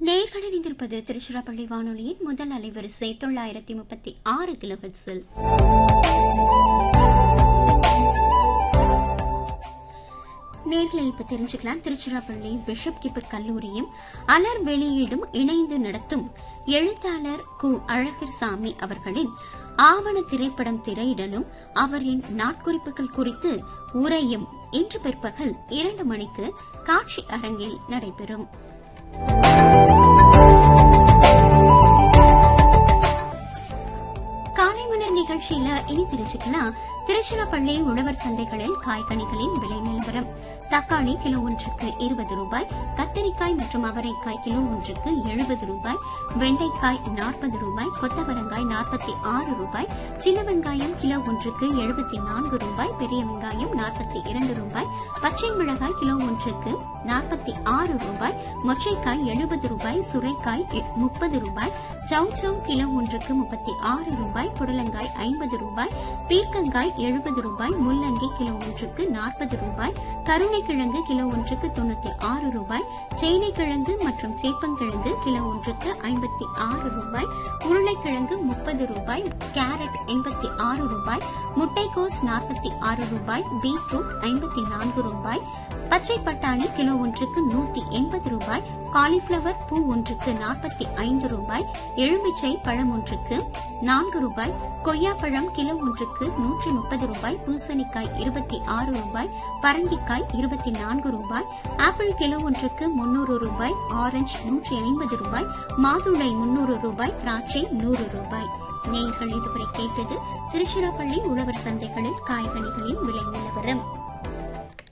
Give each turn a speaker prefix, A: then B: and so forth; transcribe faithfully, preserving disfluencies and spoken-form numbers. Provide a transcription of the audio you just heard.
A: நேயர்கள் இணைந்திருப்பது திருச்சிராப்பள்ளி வானொலியின் முதல் அலைவரிசை தொள்ளாயிரத்தி முப்பத்தி ஆறு கிலோஹெர்ட்ஸில். நேர்களை இப்ப தெரிஞ்சுக்கலாம். திருச்சிராப்பள்ளி பிஷப் கீப்பர் கல்லூரியும் அலர் வெளியீடும் இணைந்து நடத்தும் எழுத்தாளர் கு அழகர்சாமி அவர்களின் ஆவண திரைப்படம் திரையிடலும் அவரின் நாட்குறிப்புகள் குறித்து உரையும் இன்று பிற்பகல் இரண்டு மணிக்கு காட்சி அரங்கில் நடைபெறும். காலை மலர் நிகழ்ச்சியில இனி தெரிஞ்சுக்கலாம். திருச்சிராப்பள்ளி உழவர் சந்தைகளில் காய்கனிகளின் விலை நிலவரம். தக்காளி கிலோ ஒன்றுக்கு இருபது ரூபாய், கத்தரிக்காய் மற்றும் அவரைக்காய் கிலோ ஒன்றுக்கு எழுபது ரூபாய், வெண்டைக்காய் நாற்பது ரூபாய், கொத்தவரங்காய் நாற்பத்தி ஆறு ரூபாய், சின்ன வெங்காயம் கிலோ ஒன்றுக்கு எழுபத்தி நான்கு ரூபாய், பெரிய வெங்காயம் நாற்பத்தி இரண்டு ரூபாய், பச்சை மிளகாய் கிலோ ஒன்றுக்கு நாற்பத்தி ஆறு ரூபாய், மொச்சைக்காய் எழுபது ரூபாய், சுரைக்காய் முப்பது ரூபாய், சவுச்சவ் கிலோ ஒன்றுக்கு முப்பத்தி ஆறு ரூபாய், புடலங்காய் ஐம்பது ரூபாய், பீர்க்கங்காய் எழுபது ரூபாய், முள்ளங்கி கிலோ ஒன்றுக்கு நாற்பது ரூபாய், கருணைக்கிழங்கு கிலோ ஒன்றுக்கு தொண்ணூத்தி ஆறு ரூபாய், சேனைக்கிழங்கு மற்றும் சேப்பங்கிழங்கு கிலோ ஒன்றுக்கு ஐம்பத்தி ஆறு ரூபாய், உருளைக்கிழங்கு முப்பது ரூபாய், கேரட் எண்பத்தி ஆறு ரூபாய், முட்டைக்கோஸ் நாற்பத்தி ஆறு ரூபாய், பீட்ரூட் ஐம்பத்தி நான்கு ரூபாய், பச்சை பட்டாணி கிலோ ஒன்றுக்கு நூத்தி எண்பது ரூபாய், காலிஃபிளவர் பூ ஒன்றுக்கு நாற்பத்தி ஐந்து ரூபாய், எலுமிச்சை பழம் ஒன்றுக்கு நான்கு ரூபாய், கொய்யாப்பழம் கிலோ ஒன்றுக்கு நூற்றி முப்பது ரூபாய், பூசணிக்காய் இருபத்தி ஆறு ரூபாய், பரங்கிக்காய் இருபத்தி நான்கு ரூபாய், ஆப்பிள் கிலோ ஒன்றுக்கு முன்னூறு ரூபாய், ஆரஞ்சு நூற்றி ஐம்பது ரூபாய், மாதுளை முன்னூறு ரூபாய், திராட்சை நூறு ரூபாய். நேயர்கள் இதுவரை கேட்டது திருச்சிராப்பள்ளி உழவர் சந்தைகளில் காய்கனிகளின் விலை நிலவரம்.